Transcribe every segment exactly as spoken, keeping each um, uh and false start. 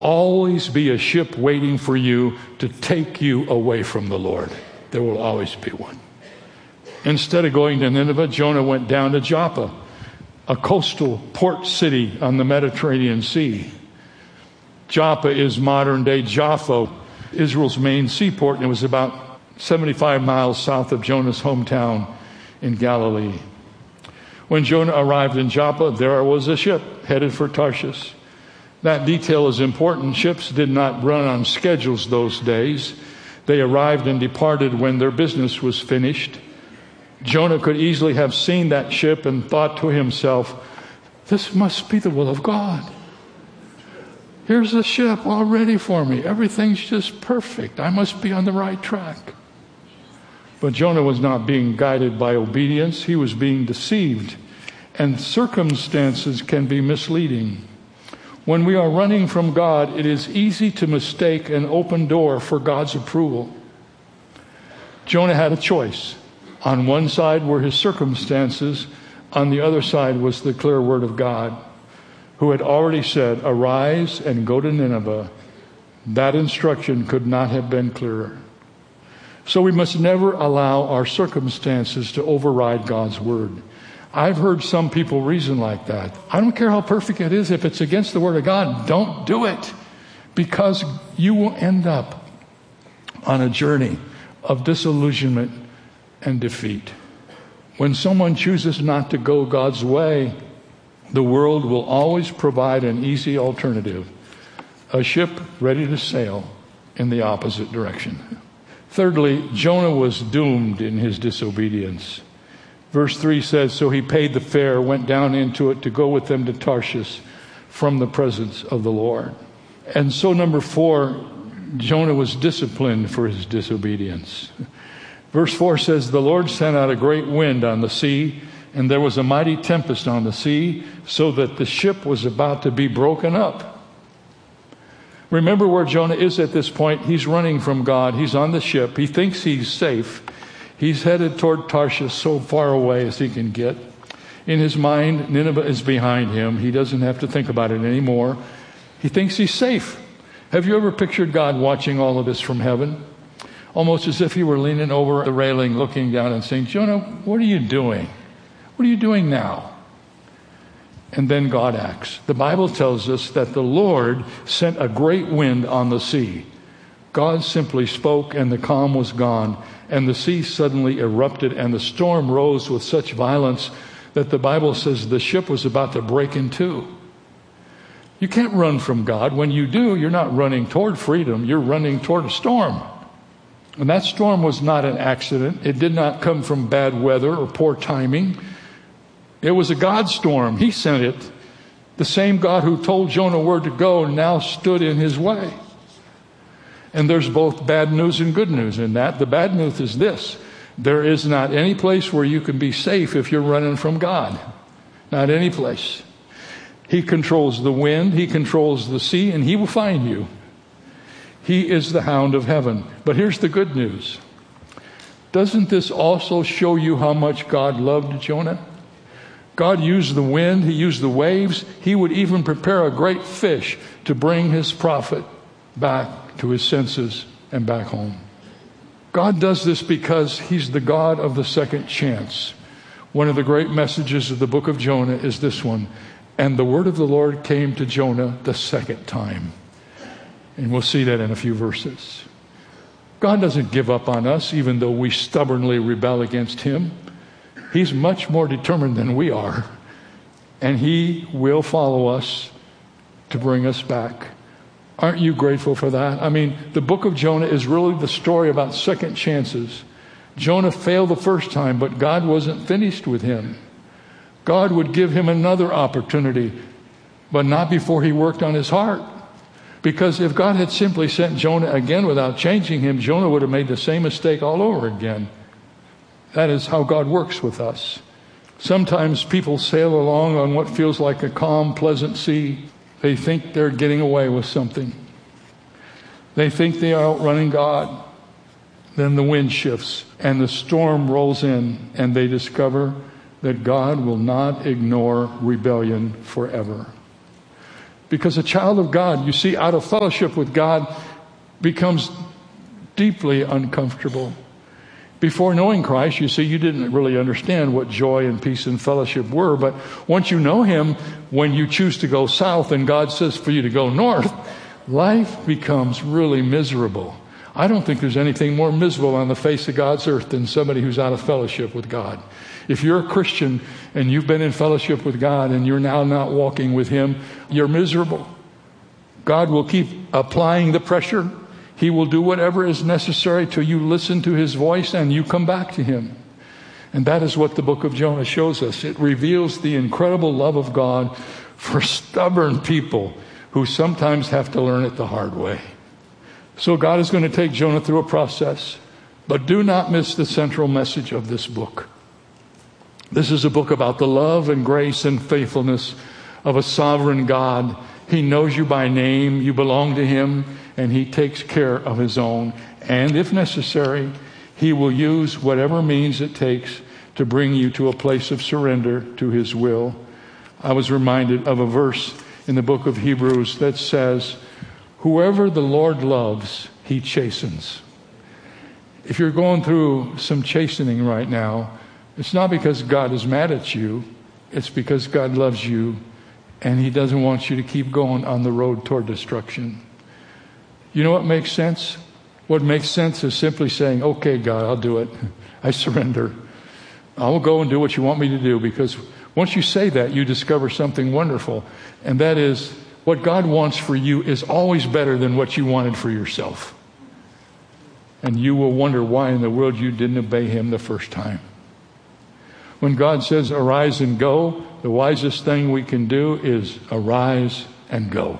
always be a ship waiting for you to take you away from the Lord. There will always be one. Instead of going to Nineveh, Jonah went down to Joppa, a coastal port city on the Mediterranean Sea. Joppa is modern-day Jaffa, Israel's main seaport, and it was about seventy-five miles south of Jonah's hometown in Galilee. When Jonah arrived in Joppa, there was a ship headed for Tarshish. That detail is important. Ships did not run on schedules those days. They arrived and departed when their business was finished. Jonah could easily have seen that ship and thought to himself, this must be the will of God. Here's a ship all ready for me. Everything's just perfect. I must be on the right track. But Jonah was not being guided by obedience. He was being deceived. And circumstances can be misleading. When we are running from God, it is easy to mistake an open door for God's approval. Jonah had a choice. On one side were his circumstances. On the other side was the clear word of God, who had already said, arise and go to Nineveh. That instruction could not have been clearer. So we must never allow our circumstances to override God's word. I've heard some people reason like that. I don't care how perfect it is. If it's against the word of God, don't do it, because you will end up on a journey of disillusionment and defeat. When someone chooses not to go God's way, the world will always provide an easy alternative, a ship ready to sail in the opposite direction. Thirdly, Jonah was doomed in his disobedience. Verse three says, so he paid the fare, went down into it to go with them to Tarshish from the presence of the Lord. And so number four, Jonah was disciplined for his disobedience. Verse four says, the Lord sent out a great wind on the sea, and there was a mighty tempest on the sea, so that the ship was about to be broken up. Remember where Jonah is at this point. He's running from God. He's on the ship. He thinks he's safe. He's headed toward Tarshish, so far away as he can get. In his mind, Nineveh is behind him. He doesn't have to think about it anymore. He thinks he's safe. Have you ever pictured God watching all of this from heaven? Almost as if he were leaning over the railing, looking down and saying, Jonah, what are you doing? What are you doing now? And then God acts. The Bible tells us that the Lord sent a great wind on the sea. God simply spoke, and the calm was gone, and the sea suddenly erupted, and the storm rose with such violence that the Bible says the ship was about to break in two. You can't run from God. When you do, you're not running toward freedom. You're running toward a storm. And that storm was not an accident. It did not come from bad weather or poor timing. It was a God storm. He sent it. The same God who told Jonah where to go now stood in his way. And there's both bad news and good news in that. The bad news is this: there is not any place where you can be safe if you're running from God. Not any place. He controls the wind, he controls the sea, and he will find you. He is the hound of heaven. But here's the good news. Doesn't this also show you how much God loved Jonah? God used the wind, he used the waves. He would even prepare a great fish to bring his prophet back to his senses and back home. God does this because he's the God of the second chance. One of the great messages of the book of Jonah is this one: and the word of the Lord came to Jonah the second time. And we'll see that in a few verses. God doesn't give up on us even though we stubbornly rebel against him. He's much more determined than we are. And he will follow us to bring us back. Aren't you grateful for that? I mean, the book of Jonah is really the story about second chances. Jonah failed the first time, but God wasn't finished with him. God would give him another opportunity, but not before he worked on his heart. Because if God had simply sent Jonah again without changing him, Jonah would have made the same mistake all over again. That is how God works with us. Sometimes people sail along on what feels like a calm, pleasant sea. They think they're getting away with something. They think they are outrunning God. Then the wind shifts and the storm rolls in, and they discover that God will not ignore rebellion forever. Because a child of God, you see, out of fellowship with God becomes deeply uncomfortable. Before knowing Christ, you see, you didn't really understand what joy and peace and fellowship were. But once you know Him, when you choose to go south and God says for you to go north, life becomes really miserable. I don't think there's anything more miserable on the face of God's earth than somebody who's out of fellowship with God. If you're a Christian and you've been in fellowship with God and you're now not walking with Him, you're miserable. God will keep applying the pressure. He will do whatever is necessary till you listen to His voice and you come back to Him. And that is what the book of Jonah shows us. It reveals the incredible love of God for stubborn people who sometimes have to learn it the hard way. So God is going to take Jonah through a process. But do not miss the central message of this book. This is a book about the love and grace and faithfulness of a sovereign God. He knows you by name. You belong to Him. And He takes care of His own. And if necessary, He will use whatever means it takes to bring you to a place of surrender to His will. I was reminded of a verse in the book of Hebrews that says, whoever the Lord loves, He chastens. If you're going through some chastening right now, it's not because God is mad at you. It's because God loves you and He doesn't want you to keep going on the road toward destruction. You know what makes sense? What makes sense is simply saying, okay, God, I'll do it. I surrender. I will go and do what you want me to do, because once you say that, you discover something wonderful. And that is, what God wants for you is always better than what you wanted for yourself. And you will wonder why in the world you didn't obey Him the first time. When God says, arise and go, the wisest thing we can do is arise and go.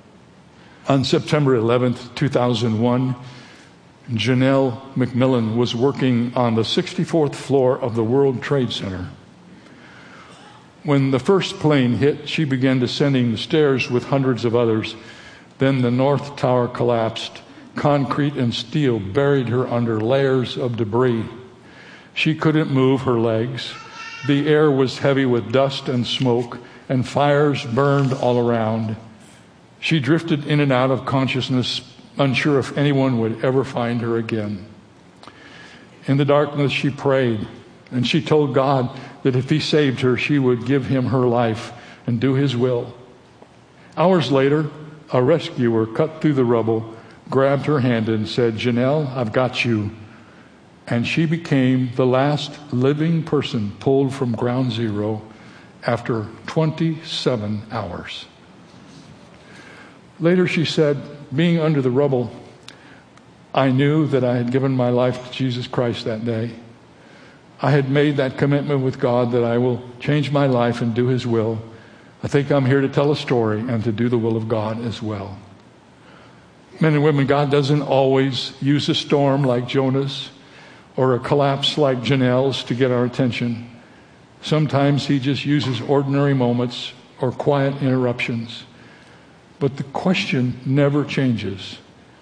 On September eleventh, two thousand one, Janelle McMillan was working on the sixty-fourth floor of the World Trade Center. When the first plane hit, she began descending the stairs with hundreds of others. Then the North Tower collapsed. Concrete and steel buried her under layers of debris. She couldn't move her legs. The air was heavy with dust and smoke, and fires burned all around. She drifted in and out of consciousness, unsure if anyone would ever find her again. In the darkness, she prayed, and she told God that if He saved her, she would give Him her life and do His will. Hours later, a rescuer cut through the rubble, grabbed her hand and said, Janelle, I've got you. And she became the last living person pulled from ground zero after twenty-seven hours. Later she said, being under the rubble, I knew that I had given my life to Jesus Christ that day. I had made that commitment with God that I will change my life and do His will. I think I'm here to tell a story and to do the will of God as well. Men and women, God doesn't always use a storm like Jonah's or a collapse like Janelle's to get our attention. Sometimes He just uses ordinary moments or quiet interruptions. But the question never changes.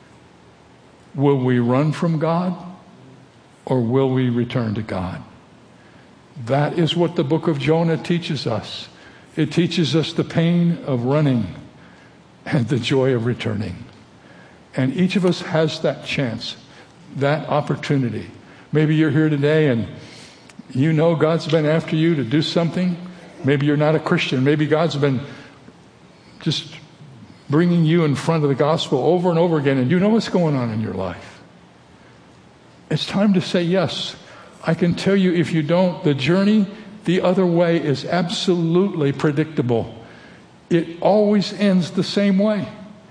Will we run from God or will we return to God? That is what the book of Jonah teaches us. It teaches us the pain of running and the joy of returning. And each of us has that chance, that opportunity. Maybe you're here today and you know God's been after you to do something. Maybe you're not a Christian. Maybe God's been just bringing you in front of the gospel over and over again, and you know what's going on in your life. It's time to say yes. I can tell you, if you don't, the journey the other way is absolutely predictable. It always ends the same way.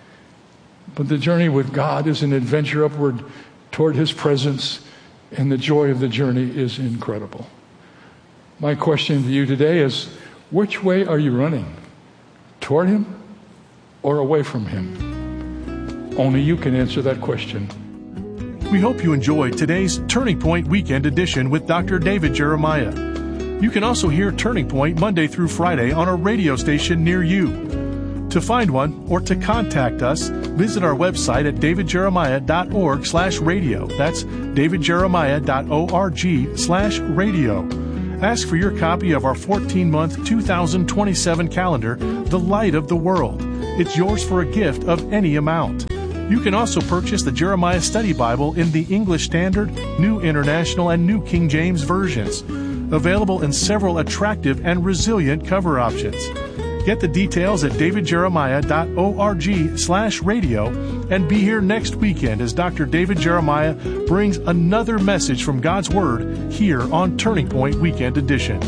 But the journey with God is an adventure upward toward His presence, and the joy of the journey is incredible. My question to you today is, which way are you running? Toward Him or away from Him? Only you can answer that question. We hope you enjoyed today's Turning Point Weekend Edition with Doctor David Jeremiah. You can also hear Turning Point Monday through Friday on a radio station near you. To find one or to contact us, visit our website at davidjeremiah.org slash radio. That's davidjeremiah.org slash radio. Ask for your copy of our fourteen-month two thousand twenty-seven calendar, The Light of the World. It's yours for a gift of any amount. You can also purchase the Jeremiah Study Bible in the English Standard, New International, and New King James versions, available in several attractive and resilient cover options. Get the details at davidjeremiah.org slash radio and be here next weekend as Doctor David Jeremiah brings another message from God's Word here on Turning Point Weekend Edition.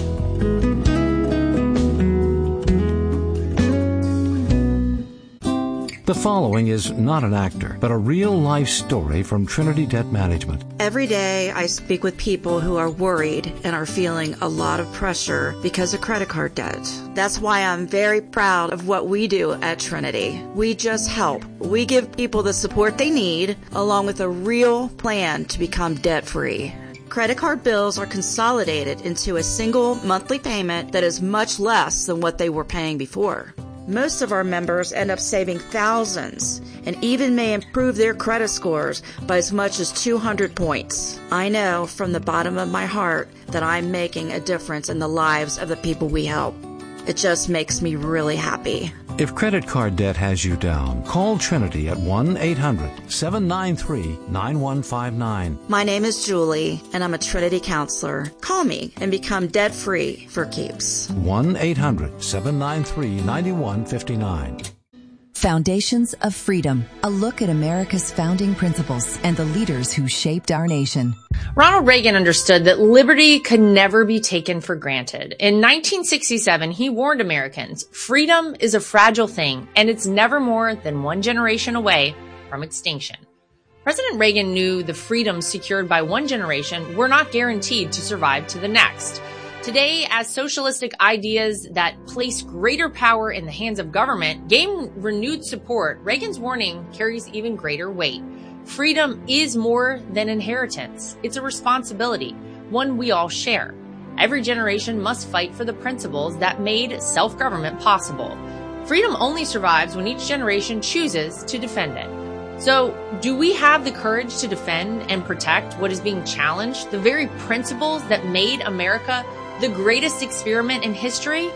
The following is not an actor, but a real-life story from Trinity Debt Management. Every day I speak with people who are worried and are feeling a lot of pressure because of credit card debt. That's why I'm very proud of what we do at Trinity. We just help. We give people the support they need, along with a real plan to become debt-free. Credit card bills are consolidated into a single monthly payment that is much less than what they were paying before. Most of our members end up saving thousands and even may improve their credit scores by as much as two hundred points. I know from the bottom of my heart that I'm making a difference in the lives of the people we help. It just makes me really happy. If credit card debt has you down, call Trinity at one eight hundred seven nine three nine one five nine. My name is Julie, and I'm a Trinity counselor. Call me and become debt-free for keeps. one eight hundred seven nine three nine one five nine. Foundations of Freedom, a look at America's founding principles and the leaders who shaped our nation. Ronald Reagan understood that liberty could never be taken for granted. In nineteen sixty-seven, he warned Americans, freedom is a fragile thing, and it's never more than one generation away from extinction. President Reagan knew the freedoms secured by one generation were not guaranteed to survive to the next. Today, as socialistic ideas that place greater power in the hands of government gain renewed support, Reagan's warning carries even greater weight. Freedom is more than inheritance. It's a responsibility, one we all share. Every generation must fight for the principles that made self-government possible. Freedom only survives when each generation chooses to defend it. So, do we have the courage to defend and protect what is being challenged, the very principles that made America the greatest experiment in history?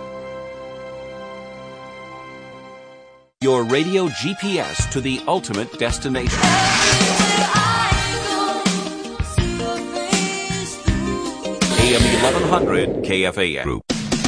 Your radio G P S to the ultimate destination. A M eleven hundred K F A N Group.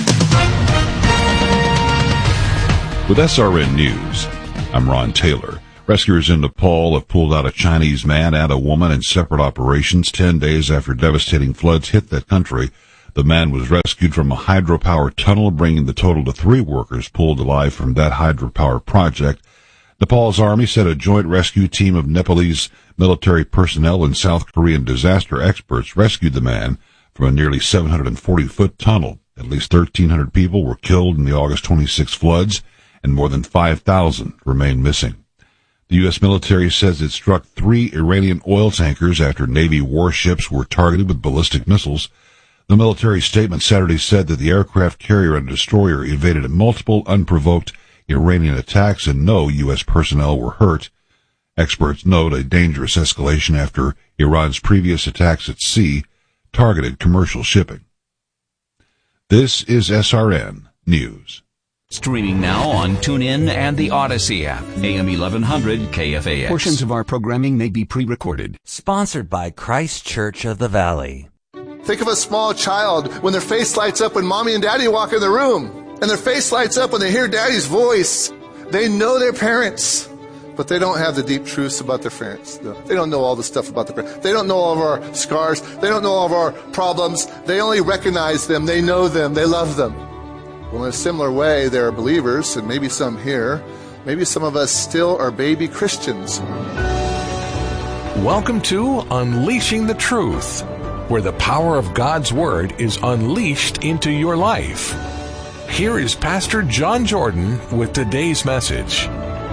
With S R N News, I'm Ron Taylor. Rescuers in Nepal have pulled out a Chinese man and a woman in separate operations ten days after devastating floods hit that country. The man was rescued from a hydropower tunnel, bringing the total to three workers pulled alive from that hydropower project. Nepal's army said a joint rescue team of Nepalese military personnel and South Korean disaster experts rescued the man from a nearly seven hundred forty foot tunnel. At least thirteen hundred people were killed in the August twenty-sixth floods, and more than five thousand remain missing. The U S military says it struck three Iranian oil tankers after Navy warships were targeted with ballistic missiles. The military statement Saturday said that the aircraft carrier and destroyer evaded multiple unprovoked Iranian attacks and no U S personnel were hurt. Experts note a dangerous escalation after Iran's previous attacks at sea targeted commercial shipping. This is S R N News. Streaming now on TuneIn and the Odyssey app. A M eleven hundred K F A X. Portions of our programming may be pre-recorded. Sponsored by Christ Church of the Valley. Think of a small child when their face lights up when mommy and daddy walk in the room. And their face lights up when they hear daddy's voice. They know their parents, but they don't have the deep truths about their parents. They don't know all the stuff about their parents. They don't know all of our scars. They don't know all of our problems. They only recognize them. They know them. They love them. Well, in a similar way, there are believers, and maybe some here. Maybe some of us still are baby Christians. Welcome to Unleashing the Truth, where the power of God's Word is unleashed into your life. Here is Pastor John Jordan with today's message.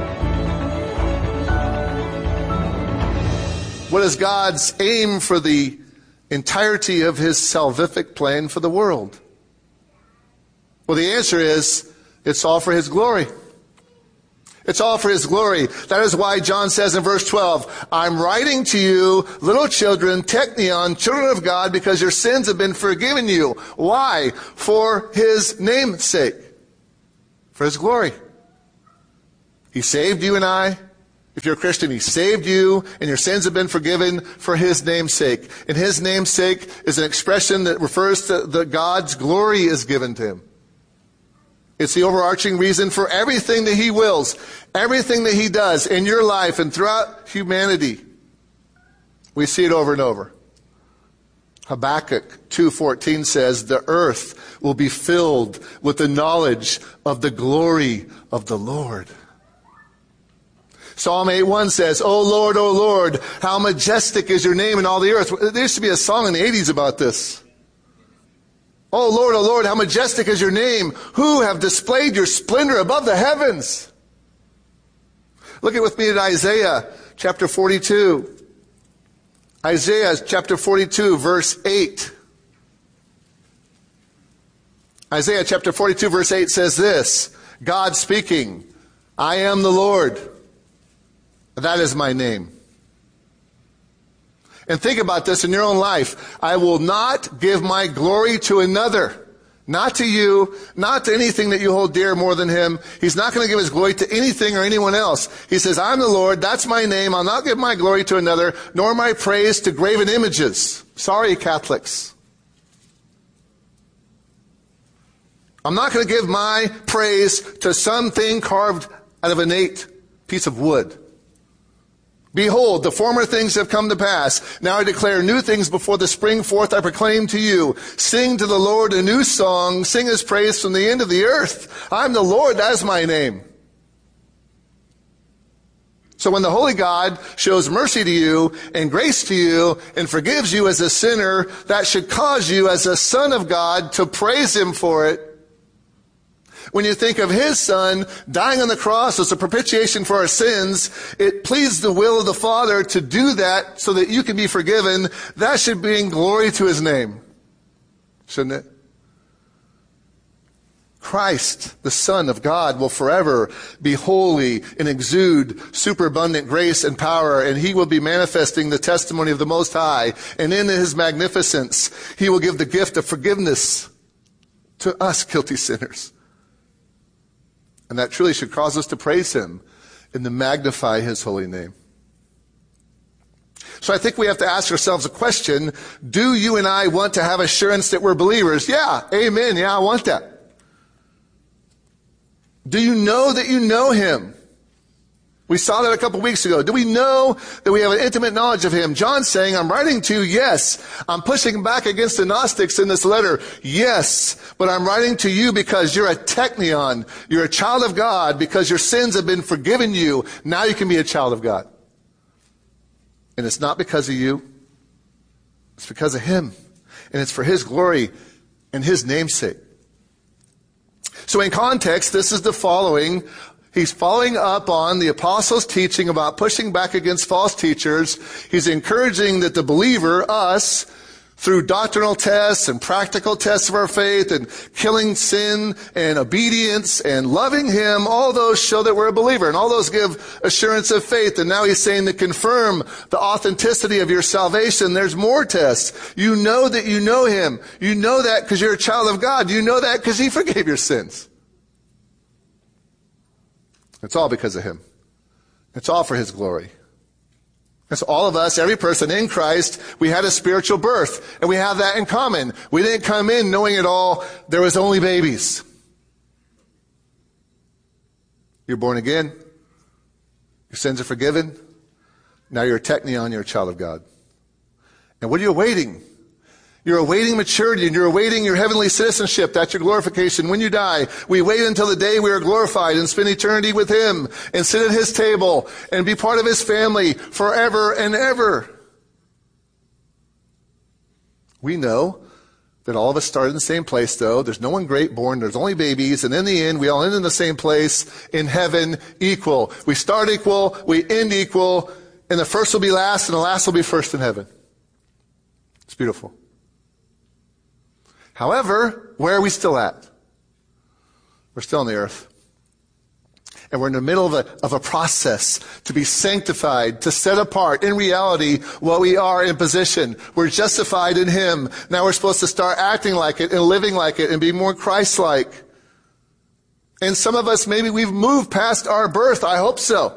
What is God's aim for the entirety of His salvific plan for the world? Well, the answer is, it's all for His glory. It's all for His glory. That is why John says in verse twelve, I'm writing to you, little children, teknion, children of God, because your sins have been forgiven you. Why? For His name's sake. For His glory. He saved you and I. If you're a Christian, He saved you, and your sins have been forgiven for His name's sake. And His name's sake is an expression that refers to that God's glory is given to Him. It's the overarching reason for everything that He wills, everything that He does in your life and throughout humanity. We see it over and over. Habakkuk two fourteen says, the earth will be filled with the knowledge of the glory of the Lord. Psalm eight one says, O Lord, O Lord, how majestic is your name in all the earth. There used to be a song in the eighties about this. O Lord, O Lord, how majestic is your name. Who have displayed your splendor above the heavens? Look at with me at Isaiah chapter forty-two. Isaiah chapter forty-two, verse eight. Isaiah chapter forty-two, verse eight says this, God speaking, I am the Lord. That is my name. And think about this in your own life. I will not give my glory to another. Not to you, not to anything that you hold dear more than Him. He's not going to give His glory to anything or anyone else. He says, I'm the Lord, that's my name. I'll not give my glory to another, nor my praise to graven images. Sorry, Catholics. I'm not going to give my praise to something carved out of an innate piece of wood. Behold, the former things have come to pass. Now I declare new things before the spring forth I proclaim to you. Sing to the Lord a new song. Sing His praise from the end of the earth. I'm the Lord, that is my name. So when the Holy God shows mercy to you and grace to you and forgives you as a sinner, that should cause you as a son of God to praise Him for it. When you think of His Son dying on the cross as a propitiation for our sins, it pleased the will of the Father to do that so that you can be forgiven. That should bring glory to His name, shouldn't it? Christ, the Son of God, will forever be holy and exude superabundant grace and power, and He will be manifesting the testimony of the Most High. And in His magnificence, He will give the gift of forgiveness to us guilty sinners. And that truly should cause us to praise Him and to magnify His holy name. So I think we have to ask ourselves a question. Do you and I want to have assurance that we're believers? Yeah, amen. Yeah, I want that. Do you know that you know Him? We saw that a couple weeks ago. Do we know that we have an intimate knowledge of Him? John's saying, I'm writing to you, yes. I'm pushing back against the Gnostics in this letter, yes. But I'm writing to you because you're a teknion. You're a child of God because your sins have been forgiven you. Now you can be a child of God. And it's not because of you. It's because of Him. And it's for His glory and His namesake. So in context, this is the following. He's following up on the apostles' teaching about pushing back against false teachers. He's encouraging that the believer, us, through doctrinal tests and practical tests of our faith and killing sin and obedience and loving Him, all those show that we're a believer. And all those give assurance of faith. And now He's saying to confirm the authenticity of your salvation, there's more tests. You know that you know Him. You know that because you're a child of God. You know that because He forgave your sins. It's all because of Him. It's all for His glory. It's all of us, every person in Christ, we had a spiritual birth. And we have that in common. We didn't come in knowing it all. There was only babies. You're born again. Your sins are forgiven. Now you're a teknion, you're a child of God. And what are you awaiting? You're awaiting maturity and you're awaiting your heavenly citizenship. That's your glorification. When you die, we wait until the day we are glorified and spend eternity with Him and sit at His table and be part of His family forever and ever. We know that all of us start in the same place, though. There's no one great born. There's only babies. And in the end, we all end in the same place in heaven, equal. We start equal. We end equal. And the first will be last and the last will be first in heaven. It's beautiful. However, where are we still at? We're still on the earth. And we're in the middle of a, of a process to be sanctified, to set apart in reality what we are in position. We're justified in Him. Now we're supposed to start acting like it and living like it and be more Christ-like. And some of us, maybe we've moved past our birth. I hope so.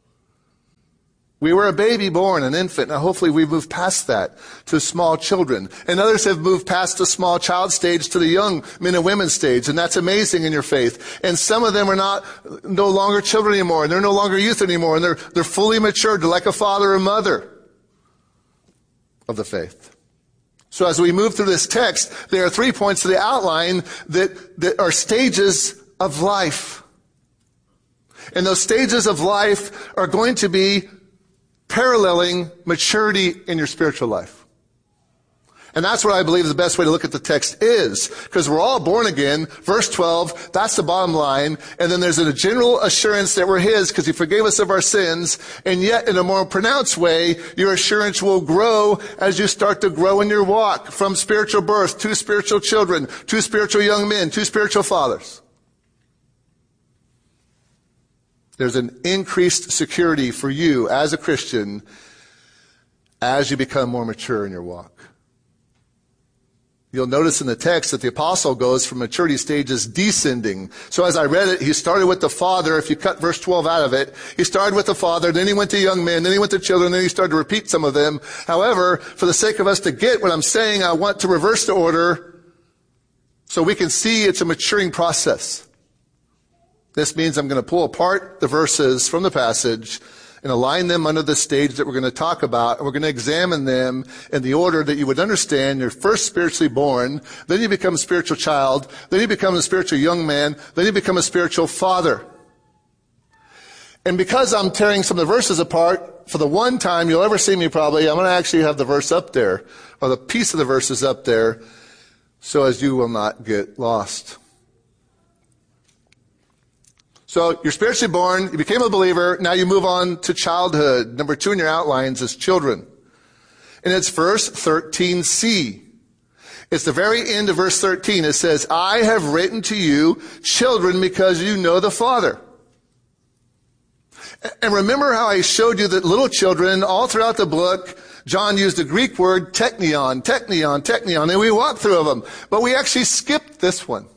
We were a baby born, an infant. Now hopefully we've moved past that to small children. And others have moved past the small child stage to the young men and women stage. And that's amazing in your faith. And some of them are not, no longer children anymore. And they're no longer youth anymore. And they're, they're fully matured. They're like a father or mother of the faith. So as we move through this text, there are three points to the outline that, that are stages of life. And those stages of life are going to be paralleling maturity in your spiritual life. And that's what I believe the best way to look at the text is. Because we're all born again. Verse twelve, that's the bottom line. And then there's a general assurance that we're His because He forgave us of our sins. And yet, in a more pronounced way, your assurance will grow as you start to grow in your walk from spiritual birth to spiritual children, to spiritual young men, to spiritual fathers. There's an increased security for you as a Christian as you become more mature in your walk. You'll notice in the text that the apostle goes from maturity stages descending. So as I read it, he started with the father. If you cut verse twelve out of it, he started with the father, then he went to young men, then he went to children, then he started to repeat some of them. However, for the sake of us to get what I'm saying, I want to reverse the order so we can see it's a maturing process. This means I'm going to pull apart the verses from the passage and align them under the stage that we're going to talk about. And we're going to examine them in the order that you would understand. You're first spiritually born, then you become a spiritual child, then you become a spiritual young man, then you become a spiritual father. And because I'm tearing some of the verses apart, for the one time you'll ever see me probably, I'm going to actually have the verse up there, or the piece of the verses up there, so as you will not get lost. So you're spiritually born, you became a believer, now you move on to childhood. Number two in your outlines is children. And it's verse thirteen c. It's the very end of verse thirteen. It says, I have written to you, children, because you know the Father. And remember how I showed you that little children, all throughout the book, John used the Greek word teknion, teknion, teknion, and we walked through them. But we actually skipped this one.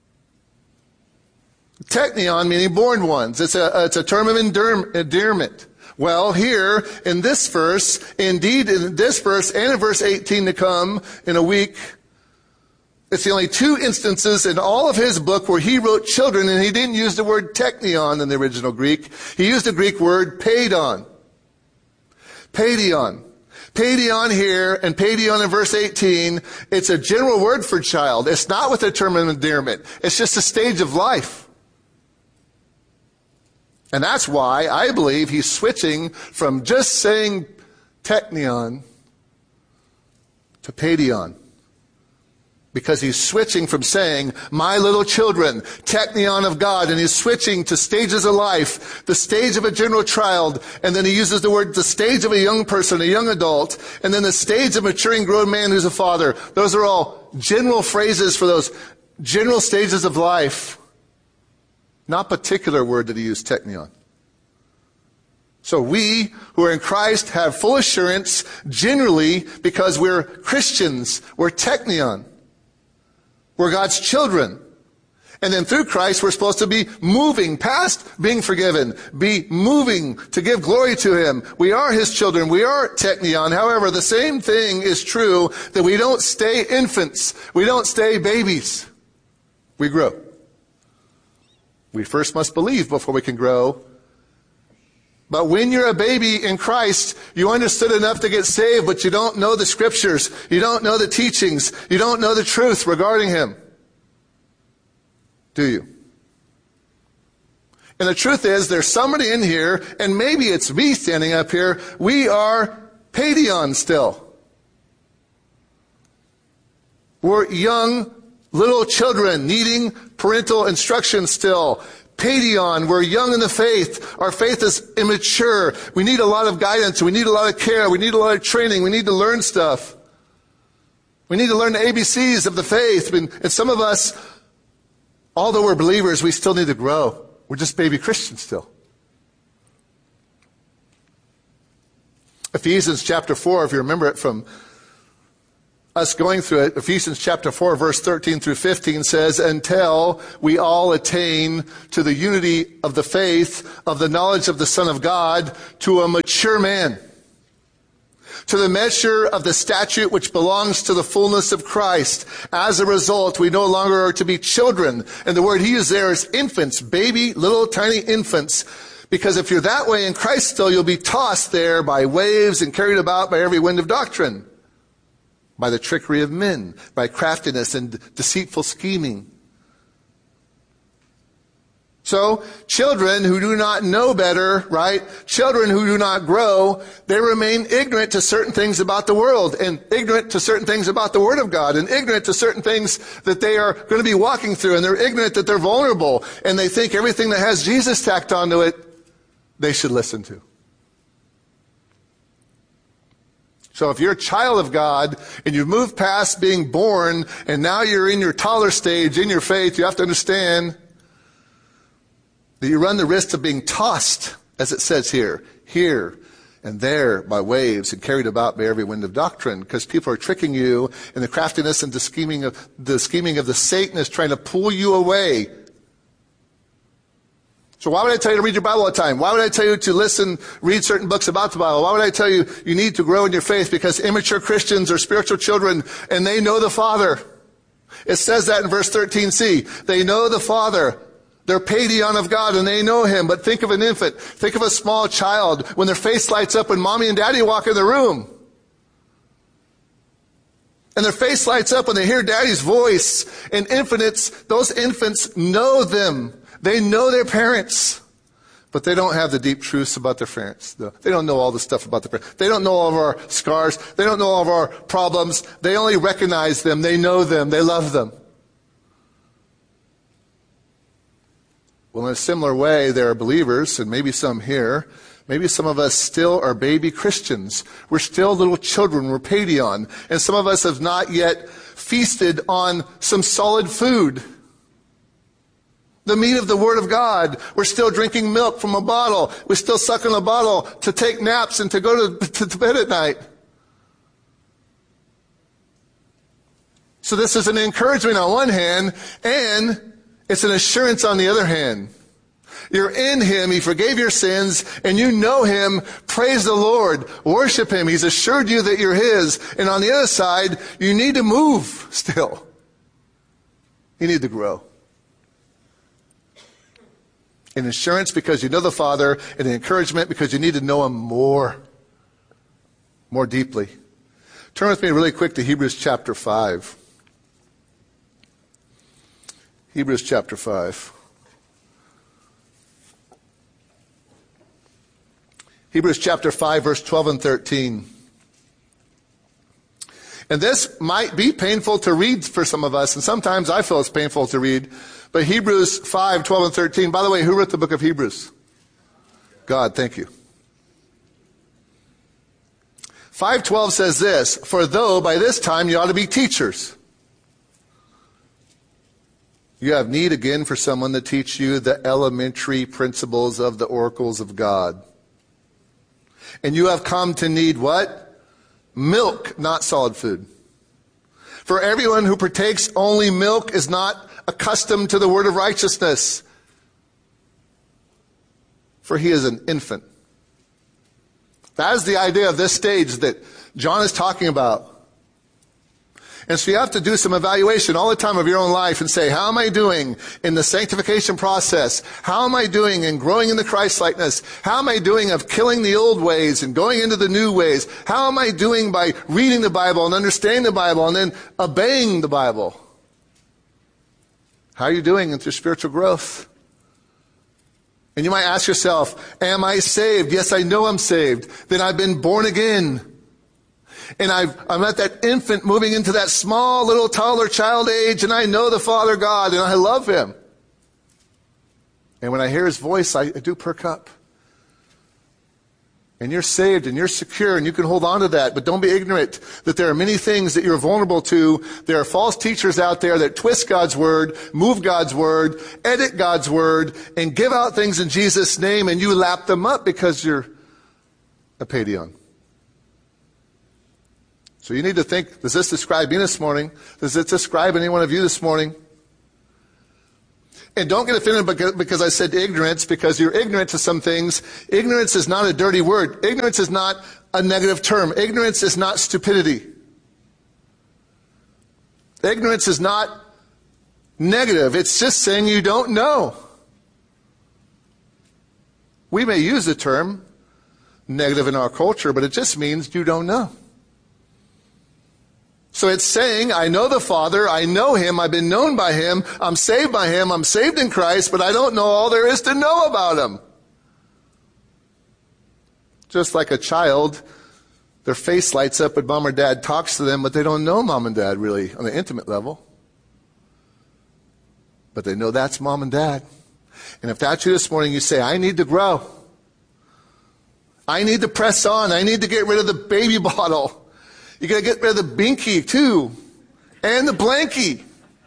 Teknion meaning born ones. It's a, it's a term of endearment. Well, here in this verse, indeed in this verse and in verse eighteen to come in a week, it's the only two instances in all of his book where he wrote children and he didn't use the word teknion in the original Greek. He used the Greek word paidon. Paidion. Paidion here and paidion in verse eighteen, it's a general word for child. It's not with a term of endearment. It's just a stage of life. And that's why I believe he's switching from just saying teknion to paidion. Because he's switching from saying, my little children, teknion of God, and he's switching to stages of life, the stage of a general child, and then he uses the word, the stage of a young person, a young adult, and then the stage of maturing grown man who's a father. Those are all general phrases for those general stages of life. Not particular word that he used, teknion. So we who are in Christ have full assurance generally because we're Christians. We're teknion. We're God's children. And then through Christ, we're supposed to be moving past being forgiven, be moving to give glory to Him. We are His children. We are teknion. However, the same thing is true that we don't stay infants. We don't stay babies. We grow. We first must believe before we can grow. But when you're a baby in Christ, you understood enough to get saved, but you don't know the scriptures. You don't know the teachings. You don't know the truth regarding Him. Do you? And the truth is, there's somebody in here, and maybe it's me standing up here, we are paidion still. We're young little children needing parental instruction still. Paidion, we're young in the faith. Our faith is immature. We need a lot of guidance. We need a lot of care. We need a lot of training. We need to learn stuff. We need to learn the A B Cs of the faith. And, and some of us, although we're believers, we still need to grow. We're just baby Christians still. Ephesians chapter four, if you remember it from us going through it, Ephesians chapter four, verse thirteen through fifteen says, until we all attain to the unity of the faith, of the knowledge of the Son of God, to a mature man, to the measure of the stature which belongs to the fullness of Christ. As a result, we no longer are to be children. And the word he used there is infants, baby, little tiny infants. Because if you're that way in Christ still, you'll be tossed there by waves and carried about by every wind of doctrine, by the trickery of men, by craftiness and deceitful scheming. So, children who do not know better, right? Children who do not grow, they remain ignorant to certain things about the world, and ignorant to certain things about the Word of God, and ignorant to certain things that they are going to be walking through, and they're ignorant that they're vulnerable, and they think everything that has Jesus tacked onto it, they should listen to. So if you're a child of God and you've moved past being born and now you're in your toddler stage in your faith, you have to understand that you run the risk of being tossed, as it says here, here and there by waves and carried about by every wind of doctrine, because people are tricking you, and the craftiness and the scheming of the scheming of the Satan is trying to pull you away. So why would I tell you to read your Bible all the time? Why would I tell you to listen, read certain books about the Bible? Why would I tell you you need to grow in your faith? Because immature Christians are spiritual children, and they know the Father. It says that in verse thirteen c. They know the Father. They're paidion of God, and they know Him. But think of an infant. Think of a small child when their face lights up when mommy and daddy walk in the room. And their face lights up when they hear daddy's voice. And infants, those infants know them. They know their parents, but they don't have the deep truths about their parents. They don't know all the stuff about their parents. They don't know all of our scars. They don't know all of our problems. They only recognize them. They know them. They love them. Well, in a similar way, there are believers, and maybe some here, maybe some of us still are baby Christians. We're still little children. We're paidion. And some of us have not yet feasted on some solid food. The meat of the Word of God. We're still drinking milk from a bottle. We're still sucking a bottle to take naps and to go to, to, to bed at night. So this is an encouragement on one hand, and it's an assurance on the other hand. You're in Him. He forgave your sins, and you know Him. Praise the Lord. Worship Him. He's assured you that you're His. And on the other side, you need to move still. You need to grow. An assurance because you know the Father, and an encouragement because you need to know Him more, more deeply. Turn with me really quick to Hebrews chapter five. Hebrews chapter five. Hebrews chapter five, verse twelve and thirteen. And this might be painful to read for some of us, and sometimes I feel it's painful to read. But Hebrews five, twelve and thirteen. By the way, who wrote the book of Hebrews? God, thank you. five twelve says this, for though by this time you ought to be teachers, you have need again for someone to teach you the elementary principles of the oracles of God. And you have come to need what? Milk, not solid food. For everyone who partakes only milk is not accustomed to the word of righteousness, for he is an infant. That is the idea of this stage that John is talking about. And so you have to do some evaluation all the time of your own life and say, how am I doing in the sanctification process? How am I doing in growing in the Christ-likeness? How am I doing of killing the old ways and going into the new ways? How am I doing by reading the Bible and understanding the Bible and then obeying the Bible? How are you doing with your spiritual growth? And you might ask yourself, am I saved? Yes, I know I'm saved. Then I've been born again. And I've, I'm at that infant moving into that small little toddler child age, and I know the Father God, and I love Him. And when I hear His voice, I, I do perk up. And you're saved, and you're secure, and you can hold on to that. But don't be ignorant that there are many things that you're vulnerable to. There are false teachers out there that twist God's Word, move God's Word, edit God's Word, and give out things in Jesus' name, and you lap them up because you're a paidion. So you need to think, does this describe me this morning? Does it describe any one of you this morning? And don't get offended because, because I said ignorance, because you're ignorant to some things. Ignorance is not a dirty word. Ignorance is not a negative term. Ignorance is not stupidity. Ignorance is not negative. It's just saying you don't know. We may use the term negative in our culture, but it just means you don't know. So it's saying, I know the Father, I know Him, I've been known by Him, I'm saved by Him, I'm saved in Christ, but I don't know all there is to know about Him. Just like a child, their face lights up when mom or dad talks to them, but they don't know mom and dad really on an intimate level. But they know that's mom and dad. And if that's you this morning, you say, I need to grow. I need to press on. I need to get rid of the baby bottle. You got to get rid of the binky too, and the blankie.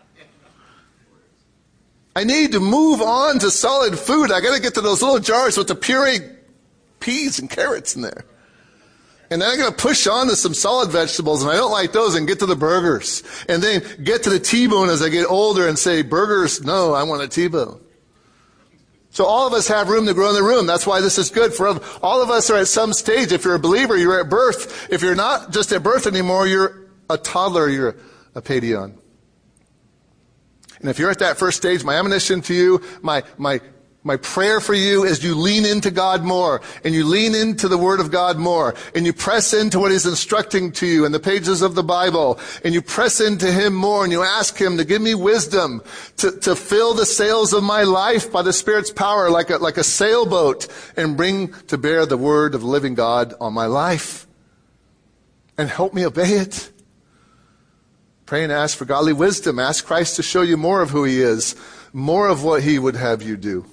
I need to move on to solid food. I got to get to those little jars with the pureed peas and carrots in there. And then I got to push on to some solid vegetables, and I don't like those, and get to the burgers. And then get to the T-bone as I get older and say, burgers, no, I want a T-bone. So all of us have room to grow in the room. That's why this is good for all of us. Are at some stage. If you're a believer, you're at birth. If you're not just at birth anymore, you're a toddler, you're a paidion. And if you're at that first stage, my admonition to you, my my my prayer for you is you lean into God more, and you lean into the Word of God more, and you press into what He's instructing to you in the pages of the Bible, and you press into Him more, and you ask Him to give me wisdom to, to fill the sails of my life by the Spirit's power like a, like a sailboat, and bring to bear the Word of the living God on my life. And help me obey it. Pray and ask for godly wisdom. Ask Christ to show you more of who He is, more of what He would have you do.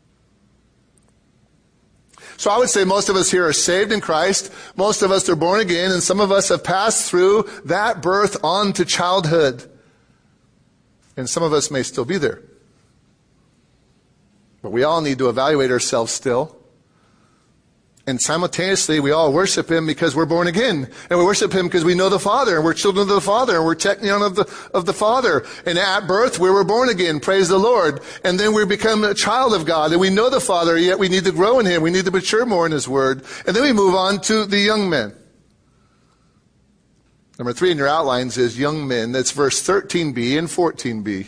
So I would say most of us here are saved in Christ. Most of us are born again, and some of us have passed through that birth on to childhood. And some of us may still be there. But we all need to evaluate ourselves still. And simultaneously, we all worship Him because we're born again. And we worship Him because we know the Father, and we're children of the Father, and we're technion of the, of the Father. And at birth, we were born again, praise the Lord. And then we become a child of God, and we know the Father, yet we need to grow in Him. We need to mature more in His Word. And then we move on to the young men. Number three in your outlines is young men. That's verse thirteen b and fourteen b.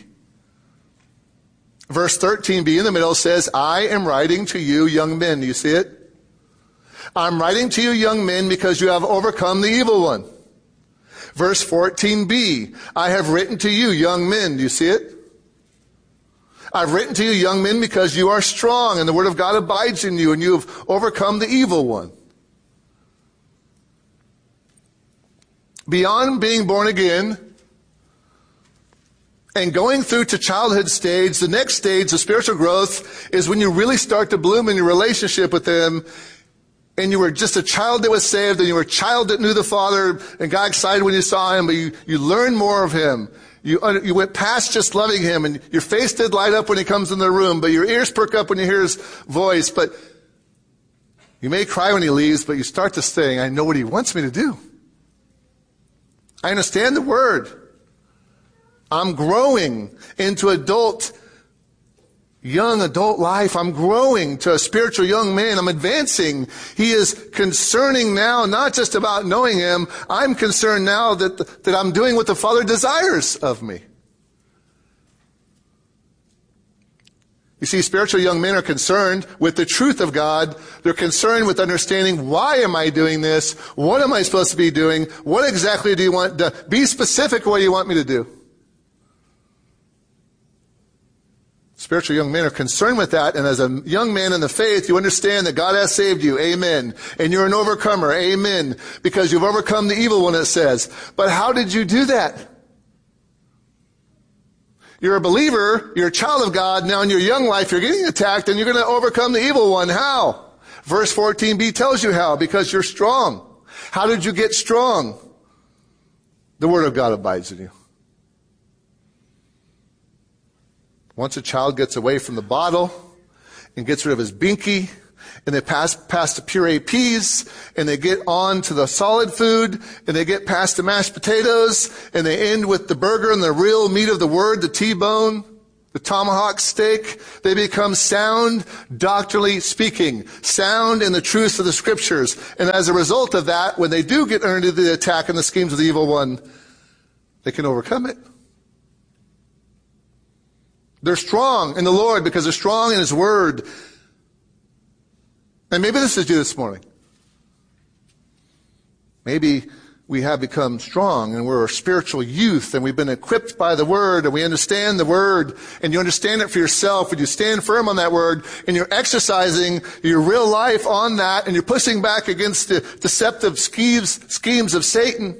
Verse thirteen b in the middle says, I am writing to you, young men. Do you see it? I'm writing to you, young men, because you have overcome the evil one. Verse fourteen b, I have written to you, young men. Do you see it? I've written to you, young men, because you are strong, and the word of God abides in you, and you have overcome the evil one. Beyond being born again and going through to childhood stage, the next stage of spiritual growth is when you really start to bloom in your relationship with Him. And you were just a child that was saved, and you were a child that knew the Father, and got excited when you saw Him, but you, you learned more of Him. You, you went past just loving Him, and your face did light up when He comes in the room, but your ears perk up when you hear His voice. But you may cry when He leaves, but you start to say, I know what He wants me to do. I understand the Word. I'm growing into adult young adult life. I'm growing to a spiritual young man. I'm advancing. He is concerning now, not just about knowing Him. I'm concerned now that, that I'm doing what the Father desires of me. You see, spiritual young men are concerned with the truth of God. They're concerned with understanding, why am I doing this? What am I supposed to be doing? What exactly do you want to be specific? What do you want me to do? Spiritual young men are concerned with that, and as a young man in the faith, you understand that God has saved you, amen. And you're an overcomer, amen, because you've overcome the evil one, it says. But how did you do that? You're a believer, you're a child of God, now in your young life you're getting attacked, and you're going to overcome the evil one. How? Verse fourteen b tells you how, because you're strong. How did you get strong? The Word of God abides in you. Once a child gets away from the bottle and gets rid of his binky and they pass past the pureed peas, and they get on to the solid food, and they get past the mashed potatoes, and they end with the burger and the real meat of the word, the T-bone, the tomahawk steak. They become sound doctrinally speaking, sound in the truths of the scriptures. And as a result of that, when they do get under the attack and the schemes of the evil one, they can overcome it. They're strong in the Lord because they're strong in His Word. And maybe this is you this morning. Maybe we have become strong and we're a spiritual youth and we've been equipped by the Word and we understand the Word and you understand it for yourself and you stand firm on that Word and you're exercising your real life on that and you're pushing back against the deceptive schemes, schemes of Satan.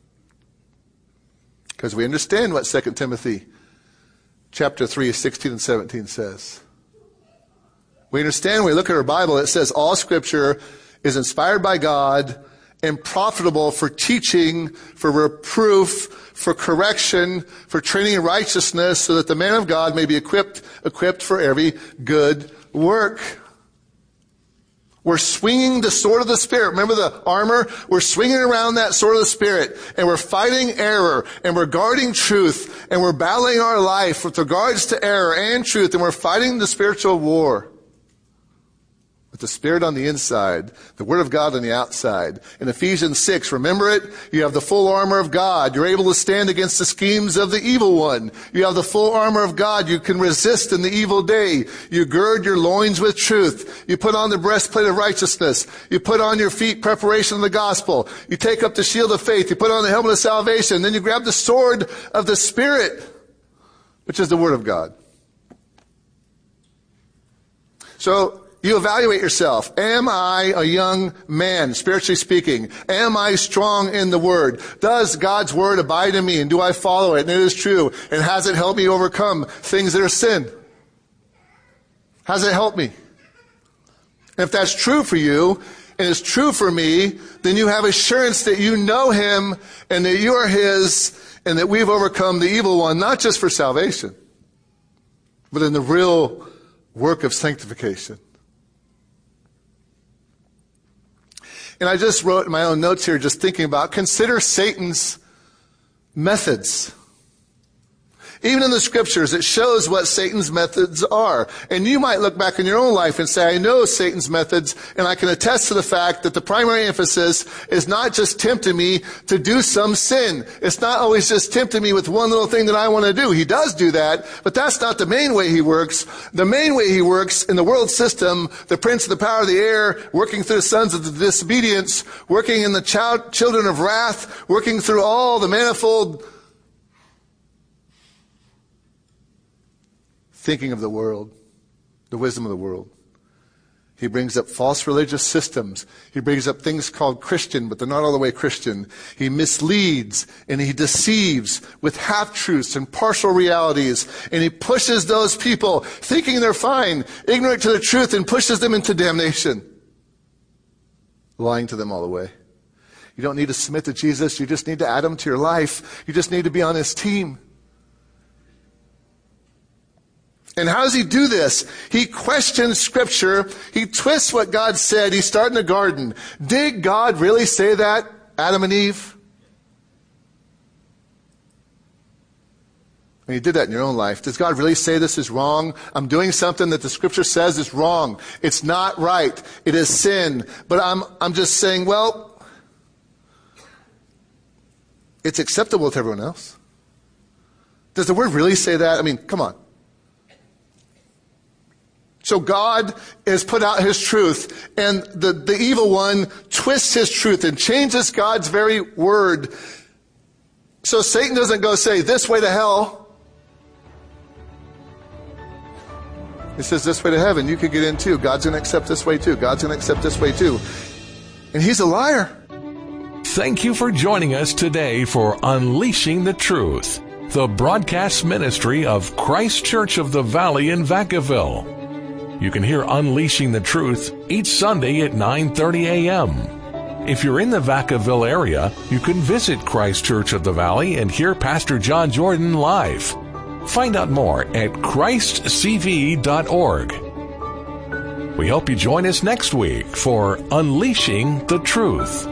Because we understand what Second Timothy chapter three, sixteen and seventeen says. We understand when we look at our Bible, it says all Scripture is inspired by God and profitable for teaching, for reproof, for correction, for training in righteousness, so that the man of God may be equipped, equipped for every good work. We're swinging the sword of the Spirit. Remember the armor? We're swinging around that sword of the Spirit, and we're fighting error, and we're guarding truth, and we're battling our life with regards to error and truth, and we're fighting the spiritual war. With the Spirit on the inside, the Word of God on the outside. In Ephesians six, remember it? You have the full armor of God. You're able to stand against the schemes of the evil one. You have the full armor of God. You can resist in the evil day. You gird your loins with truth. You put on the breastplate of righteousness. You put on your feet preparation of the gospel. You take up the shield of faith. You put on the helmet of salvation. Then you grab the sword of the Spirit, which is the Word of God. So, you evaluate yourself. Am I a young man, spiritually speaking? Am I strong in the Word? Does God's Word abide in me, and do I follow it? And it is true. And has it helped me overcome things that are sin? Has it helped me? And if that's true for you, and it's true for me, then you have assurance that you know Him, and that you are His, and that we've overcome the evil one, not just for salvation, but in the real work of sanctification. And I just wrote in my own notes here, just thinking about, consider Satan's methods. Even in the Scriptures, it shows what Satan's methods are. And you might look back in your own life and say, I know Satan's methods, and I can attest to the fact that the primary emphasis is not just tempting me to do some sin. It's not always just tempting me with one little thing that I want to do. He does do that, but that's not the main way he works. The main way he works in the world system, the prince of the power of the air, working through the sons of the disobedience, working in the child, children of wrath, working through all the manifold thinking of the world, the wisdom of the world. He brings up false religious systems. He brings up things called Christian, but they're not all the way Christian. He misleads and he deceives with half-truths and partial realities. And he pushes those people, thinking they're fine, ignorant to the truth, and pushes them into damnation. Lying to them all the way. You don't need to submit to Jesus. You just need to add him to your life. You just need to be on his team. And how does he do this? He questions Scripture. He twists what God said. He started in the garden. Did God really say that, Adam and Eve? I mean, you did that in your own life. Does God really say this is wrong? I'm doing something that the Scripture says is wrong. It's not right. It is sin. But I'm, I'm just saying, well, it's acceptable to everyone else. Does the Word really say that? I mean, come on. So God has put out his truth, and the, the evil one twists his truth and changes God's very word. So Satan doesn't go say, this way to hell. He says, this way to heaven. You could get in too. God's going to accept this way too. God's going to accept this way too. And he's a liar. Thank you for joining us today for Unleashing the Truth, the broadcast ministry of Christ Church of the Valley in Vacaville. You can hear Unleashing the Truth each Sunday at nine thirty a.m. If you're in the Vacaville area, you can visit Christ Church of the Valley and hear Pastor John Jordan live. Find out more at christ c v dot org. We hope you join us next week for Unleashing the Truth.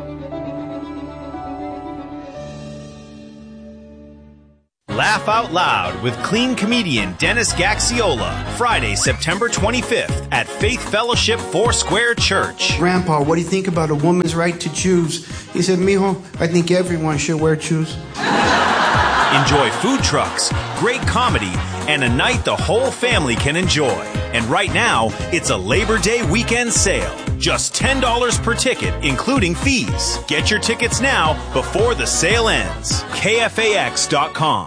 Laugh Out Loud with clean comedian Dennis Gaxiola, Friday, September twenty-fifth at Faith Fellowship Foursquare Church. Grandpa, what do you think about a woman's right to choose? He said, mijo, I think everyone should wear shoes. Enjoy food trucks, great comedy, and a night the whole family can enjoy. And right now, it's a Labor Day weekend sale. Just ten dollars per ticket, including fees. Get your tickets now before the sale ends. K F A X dot com.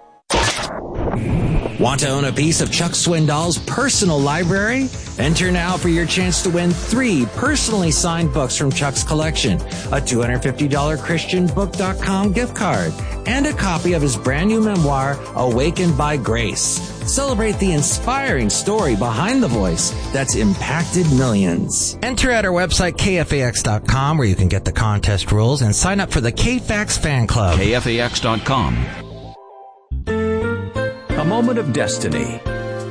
Want to own a piece of Chuck Swindoll's personal library? Enter now for your chance to win three personally signed books from Chuck's collection, a two hundred fifty dollars Christian Book dot com gift card, and a copy of his brand new memoir, Awakened by Grace. Celebrate the inspiring story behind the voice that's impacted millions. Enter at our website, K F A X dot com, where you can get the contest rules and sign up for the K F A X fan club. K F A X dot com. A moment of destiny.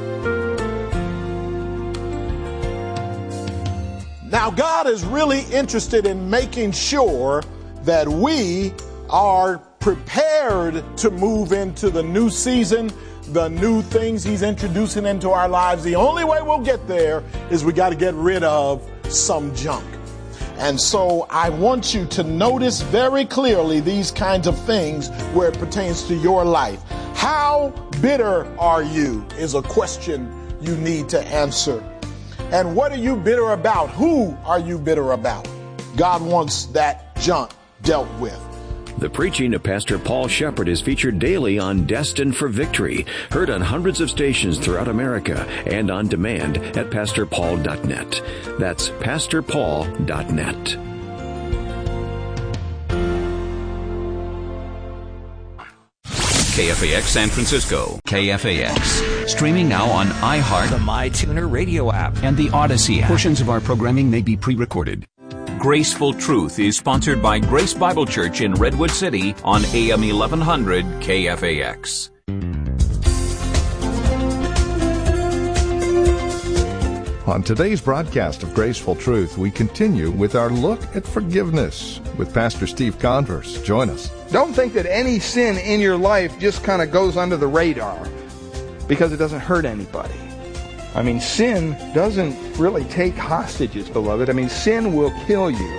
Now, God is really interested in making sure that we are prepared to move into the new season, the new things He's introducing into our lives. The only way we'll get there is we got to get rid of some junk. And so I want you to notice very clearly these kinds of things where it pertains to your life. How bitter are you is a question you need to answer. And what are you bitter about? Who are you bitter about? God wants that junk dealt with. The preaching of Pastor Paul Shepherd is featured daily on Destined for Victory, heard on hundreds of stations throughout America and on demand at pastor paul dot net. That's pastor paul dot net. K F A X San Francisco. K F A X. Streaming now on iHeart, the MyTuner radio app, and the Odyssey app. Portions of our programming may be pre-recorded. Graceful Truth is sponsored by Grace Bible Church in Redwood City on A M eleven hundred K F A X. On today's broadcast of Graceful Truth, we continue with our look at forgiveness with Pastor Steve Converse. Join us. Don't think that any sin in your life just kind of goes under the radar because it doesn't hurt anybody. I mean, sin doesn't really take hostages, beloved. I mean, sin will kill you.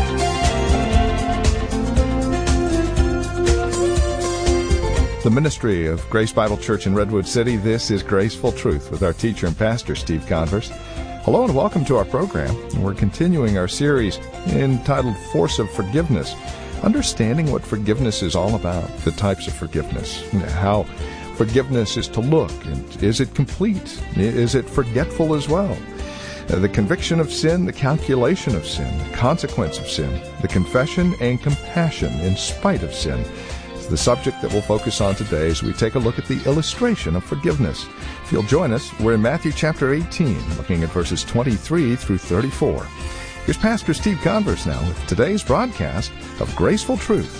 The ministry of Grace Bible Church in Redwood City, this is Graceful Truth with our teacher and pastor, Steve Converse. Hello and welcome to our program. We're continuing our series entitled Force of Forgiveness, understanding what forgiveness is all about, the types of forgiveness, how forgiveness is to look, and is it complete? Is it forgetful as well? Uh, the conviction of sin, the calculation of sin, the consequence of sin, the confession and compassion in spite of sin. It's the subject that we'll focus on today as we take a look at the illustration of forgiveness. If you'll join us, we're in Matthew chapter eighteen, looking at verses twenty-three through thirty-four. Here's Pastor Steve Converse now with today's broadcast of Graceful Truth.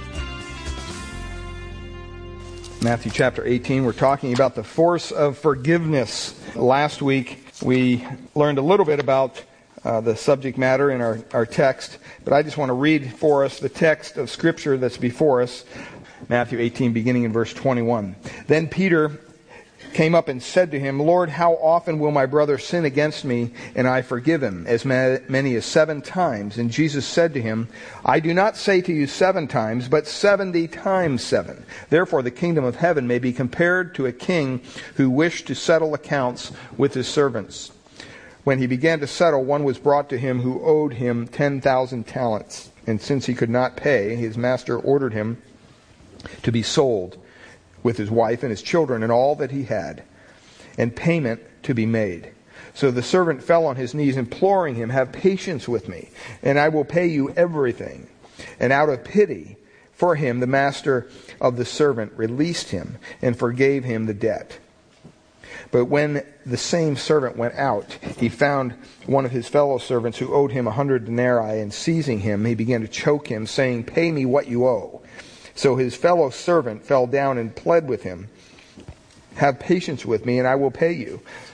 Matthew chapter eighteen, we're talking about the force of forgiveness. Last week, we learned a little bit about uh, the subject matter in our, our text, but I just want to read for us the text of Scripture that's before us. Matthew eighteen, beginning in verse twenty-one. Then Peter came up and said to him, Lord, how often will my brother sin against me, and I forgive him? As many as seven times. And Jesus said to him, I do not say to you seven times, but seventy times seven. Therefore the kingdom of heaven may be compared to a king who wished to settle accounts with his servants. When he began to settle, one was brought to him who owed him ten thousand talents. And since he could not pay, his master ordered him to be sold, with his wife and his children and all that he had, and payment to be made. So the servant fell on his knees, imploring him, have patience with me, and I will pay you everything. And out of pity for him, the master of the servant released him and forgave him the debt. But when the same servant went out, he found one of his fellow servants who owed him a hundred denarii, and seizing him, he began to choke him, saying, pay me what you owe. So his fellow servant fell down and pled with him, have patience with me, and I will pay you.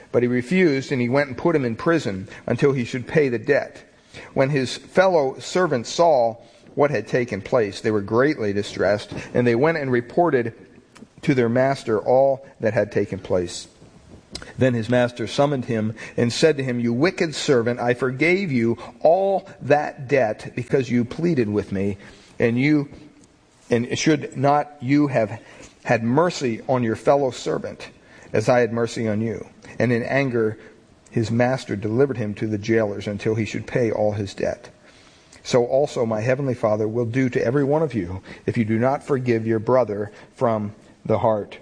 But he refused, and he went and put him in prison until he should pay the debt. When his fellow servants saw what had taken place, they were greatly distressed, and they went and reported to their master all that had taken place. Then his master summoned him and said to him, "You wicked servant, I forgave you all that debt because you pleaded with me, and you and should not you have had mercy on your fellow servant, as I had mercy on you?" And in anger his master delivered him to the jailers until he should pay all his debt. So also my heavenly Father will do to every one of you if you do not forgive your brother from the heart.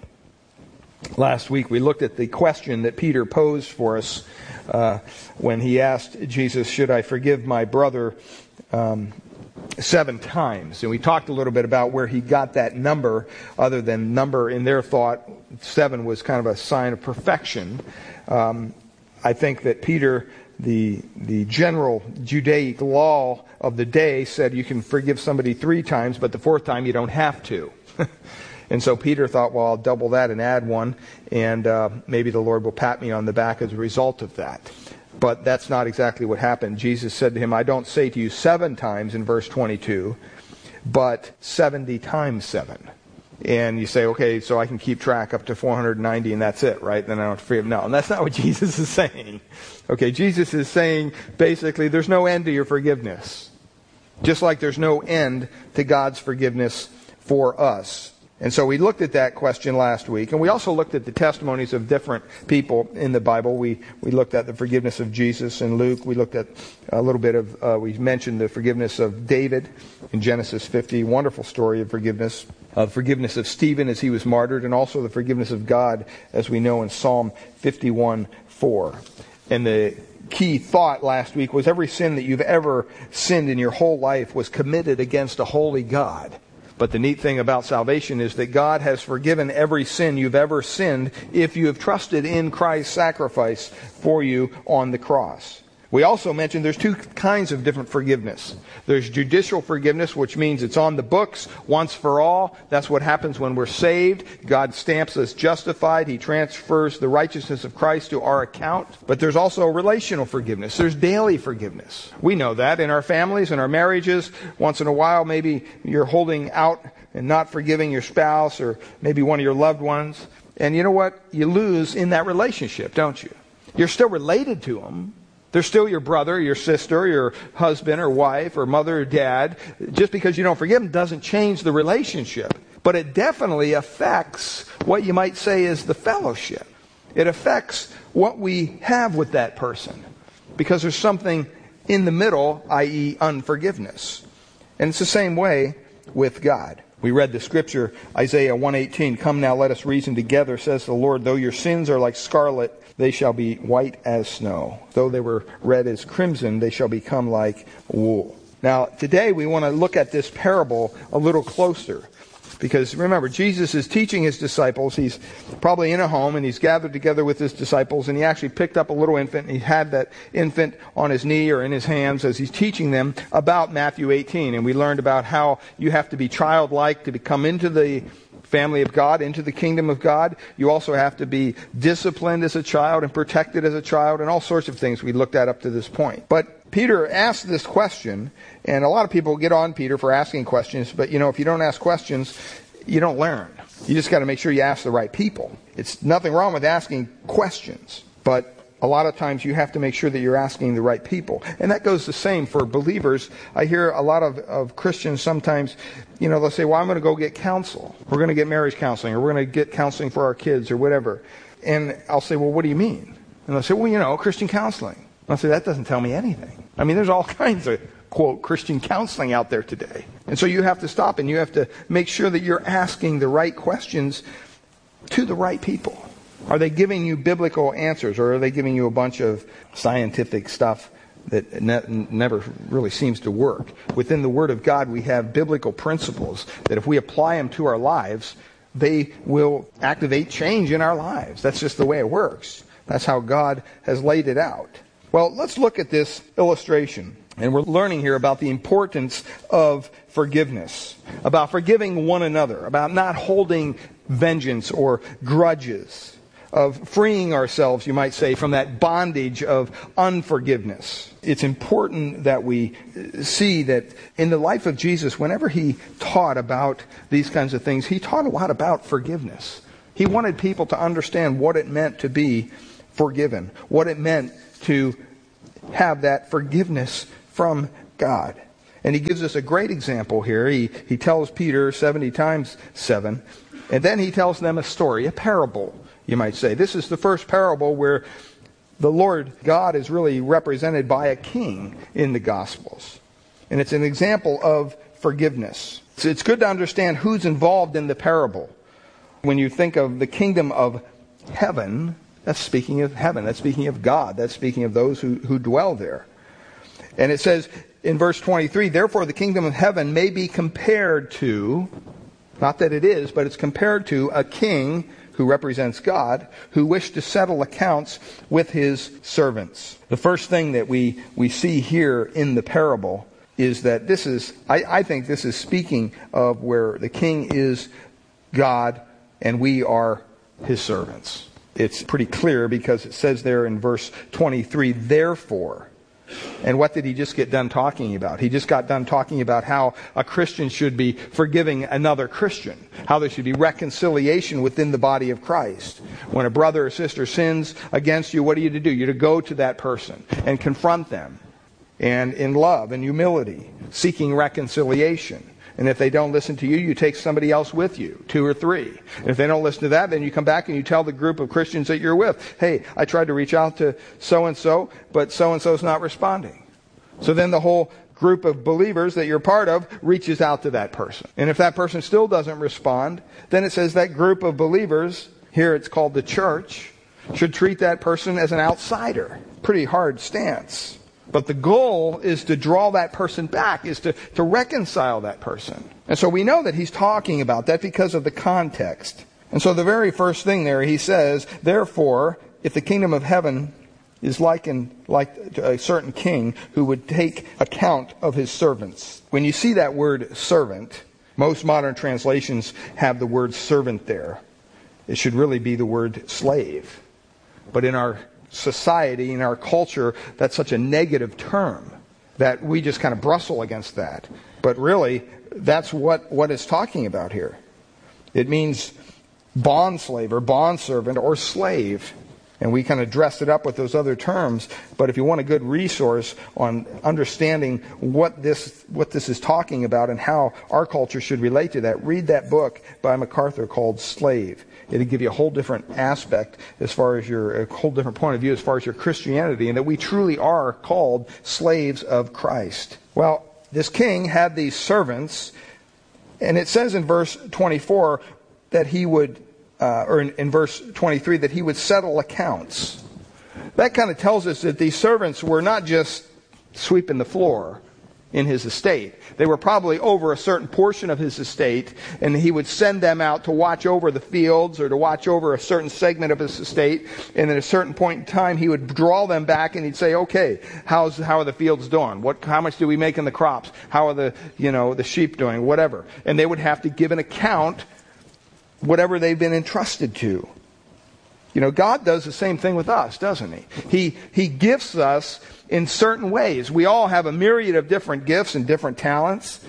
Last week we looked at the question that Peter posed for us uh, when he asked Jesus, "Should I forgive my brother um, seven times?" And we talked a little bit about where he got that number, other than number in their thought, seven was kind of a sign of perfection. Um, I think that Peter, the the general Judaic law of the day, said you can forgive somebody three times, but the fourth time you don't have to. And so Peter thought, well, I'll double that and add one, and uh, maybe the Lord will pat me on the back as a result of that. But that's not exactly what happened. Jesus said to him, "I don't say to you seven times," in verse twenty-two, "but seventy times seven." And you say, okay, so I can keep track up to four hundred ninety and that's it, right? Then I don't have to forgive. No, and that's not what Jesus is saying. Okay, Jesus is saying, basically, there's no end to your forgiveness. Just like there's no end to God's forgiveness for us. And so we looked at that question last week, and we also looked at the testimonies of different people in the Bible. We we looked at the forgiveness of Jesus in Luke. We looked at a little bit of, uh, we mentioned the forgiveness of David in Genesis fifty, wonderful story of forgiveness. Uh, forgiveness of Stephen as he was martyred, and also the forgiveness of God as we know in Psalm fifty-one four. And the key thought last week was every sin that you've ever sinned in your whole life was committed against a holy God. But the neat thing about salvation is that God has forgiven every sin you've ever sinned if you have trusted in Christ's sacrifice for you on the cross. We also mentioned there's two kinds of different forgiveness. There's judicial forgiveness, which means it's on the books once for all. That's what happens when we're saved. God stamps us justified. He transfers the righteousness of Christ to our account. But there's also relational forgiveness. There's daily forgiveness. We know that in our families, in our marriages. Once in a while, maybe you're holding out and not forgiving your spouse or maybe one of your loved ones. And you know what? You lose in that relationship, don't you? You're still related to them. They're still your brother, your sister, your husband or wife or mother or dad. Just because you don't forgive them doesn't change the relationship. But it definitely affects what you might say is the fellowship. It affects what we have with that person. Because there's something in the middle, that is unforgiveness. And it's the same way with God. We read the scripture, Isaiah one eighteen, "Come now, let us reason together, says the Lord. Though your sins are like scarlet, they shall be white as snow. Though they were red as crimson, they shall become like wool." Now, today we want to look at this parable a little closer. Because remember, Jesus is teaching his disciples. He's probably in a home and he's gathered together with his disciples, and he actually picked up a little infant and he had that infant on his knee or in his hands as he's teaching them about Matthew eighteen. And we learned about how you have to be childlike to come into the family of God, into the kingdom of God. You also have to be disciplined as a child and protected as a child, and all sorts of things we looked at up to this point. But Peter asked this question, and a lot of people get on Peter for asking questions, but you know, if you don't ask questions, you don't learn. You just got to make sure you ask the right people. It's nothing wrong with asking questions, but a lot of times you have to make sure that you're asking the right people. And that goes the same for believers. I hear a lot of, of Christians sometimes, you know, they'll say, well, I'm going to go get counsel. We're going to get marriage counseling, or we're going to get counseling for our kids, or whatever. And I'll say, well, what do you mean? And they'll say, well, you know, Christian counseling. And I'll say, that doesn't tell me anything. I mean, there's all kinds of, quote, Christian counseling out there today. And so you have to stop and you have to make sure that you're asking the right questions to the right people. Are they giving you biblical answers, or are they giving you a bunch of scientific stuff that ne- never really seems to work? Within the Word of God, we have biblical principles that if we apply them to our lives, they will activate change in our lives. That's just the way it works. That's how God has laid it out. Well, let's look at this illustration. And we're learning here about the importance of forgiveness, about forgiving one another, about not holding vengeance or grudges, of freeing ourselves, you might say, from that bondage of unforgiveness. It's important that we see that in the life of Jesus, whenever he taught about these kinds of things, he taught a lot about forgiveness. He wanted people to understand what it meant to be forgiven, what it meant to have that forgiveness from God. And he gives us a great example here. He, he tells Peter seventy times seven, and then he tells them a story, a parable, you might say. This is the first parable where the Lord God is really represented by a king in the Gospels. And it's an example of forgiveness. So it's good to understand who's involved in the parable. When you think of the kingdom of heaven, that's speaking of heaven. That's speaking of God. That's speaking of those who, who dwell there. And it says in verse twenty-three, therefore the kingdom of heaven may be compared to, not that it is, but it's compared to a king who represents God, who wished to settle accounts with his servants. The first thing that we, we see here in the parable is that this is, I, I think this is speaking of where the king is God and we are his servants. It's pretty clear because it says there in verse twenty-three, therefore. And what did he just get done talking about? He just got done talking about how a Christian should be forgiving another Christian. How there should be reconciliation within the body of Christ. When a brother or sister sins against you, what are you to do? You're to go to that person and confront them. And in love and humility, seeking reconciliation. And if they don't listen to you, you take somebody else with you, two or three. And if they don't listen to that, then you come back and you tell the group of Christians that you're with, hey, I tried to reach out to so-and-so, but so-and-so's not responding. So then the whole group of believers that you're part of reaches out to that person. And if that person still doesn't respond, then it says that group of believers, here it's called the church, should treat that person as an outsider. Pretty hard stance. But the goal is to draw that person back, is to, to reconcile that person. And so we know that he's talking about that because of the context. And so the very first thing there, he says, therefore, if the kingdom of heaven is likened like to a certain king who would take account of his servants. When you see that word servant, most modern translations have the word servant there. It should really be the word slave. But in our society, in our culture, that's such a negative term that we just kind of bristle against that. But really, that's what, what it's talking about here. It means bondslave or bondservant or slave. And we kind of dressed it up with those other terms. But if you want a good resource on understanding what this what this is talking about and how our culture should relate to that, read that book by MacArthur called Slave. It'll give you a whole different aspect as far as your, a whole different point of view as far as your Christianity, and that we truly are called slaves of Christ. Well, this king had these servants, and it says in verse twenty-four that he would Uh, or in, in verse twenty-three, that he would settle accounts. That kind of tells us that these servants were not just sweeping the floor in his estate. They were probably over a certain portion of his estate, and he would send them out to watch over the fields or to watch over a certain segment of his estate, and at a certain point in time he would draw them back and he'd say, okay, how's, how are the fields doing? What, how much do we make in the crops? How are the, you know, the sheep doing? Whatever. And they would have to give an account whatever they've been entrusted to. You know, God does the same thing with us, doesn't he? He He gifts us in certain ways. We all have a myriad of different gifts and different talents.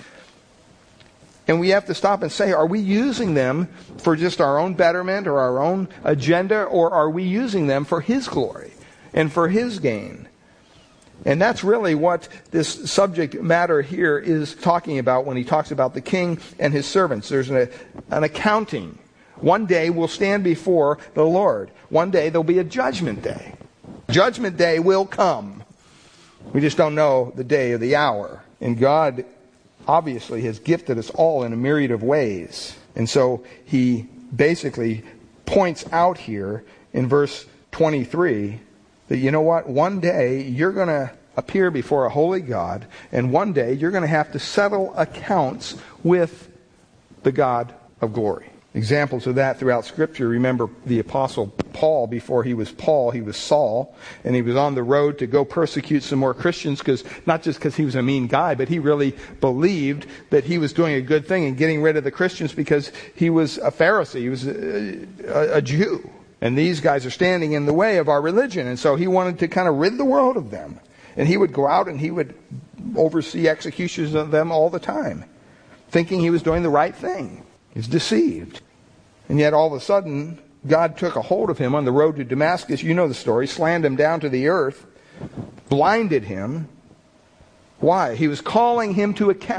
And we have to stop and say, are we using them for just our own betterment or our own agenda, or are we using them for his glory and for his gain? And that's really what this subject matter here is talking about when he talks about the king and his servants. There's an, an accounting. One day we'll stand before the Lord. One day there'll be a judgment day. Judgment day will come. We just don't know the day or the hour. And God obviously has gifted us all in a myriad of ways. And so he basically points out here in verse twenty-three that, you know what, one day you're going to appear before a holy God, and one day you're going to have to settle accounts with the God of glory. Examples of that throughout Scripture. Remember the Apostle Paul. Before he was Paul, he was Saul, and he was on the road to go persecute some more Christians, because not just because he was a mean guy, but he really believed that he was doing a good thing and getting rid of the Christians because he was a Pharisee, he was a, a, a Jew. And these guys are standing in the way of our religion. And so he wanted to kind of rid the world of them. And he would go out and he would oversee executions of them all the time, thinking he was doing the right thing. He's deceived. And yet all of a sudden, God took a hold of him on the road to Damascus. You know the story. Slammed him down to the earth. Blinded him. Why? He was calling him to account.